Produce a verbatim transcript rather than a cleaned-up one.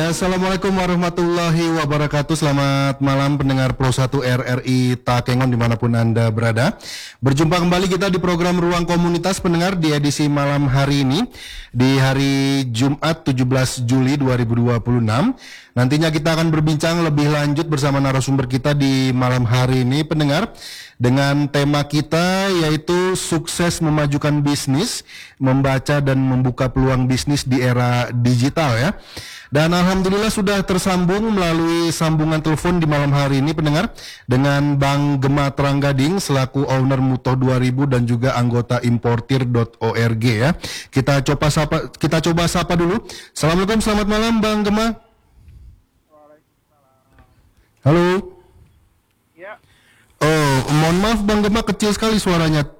Assalamualaikum warahmatullahi wabarakatuh. Selamat malam pendengar Pro satu R R I Takengon dimanapun Anda berada. Berjumpa kembali kita di program Ruang Komunitas pendengar di edisi malam hari ini, di hari Jumat tujuh belas Juli dua ribu dua puluh enam. Nantinya kita akan berbincang lebih lanjut bersama narasumber kita di malam hari ini pendengar, dengan tema kita yaitu sukses memajukan bisnis, membaca dan membuka peluang bisnis di era digital ya. Dan alhamdulillah sudah tersambung melalui sambungan telepon di malam hari ini pendengar dengan Bang Gema Tranggading selaku owner Mutoh dua ribu dan juga anggota importir dot org ya. Kita coba sapa kita coba sapa dulu. Assalamualaikum, selamat malam Bang Gema. Halo. Ya. Oh, mohon maaf Bang Gema, kecil sekali suaranya.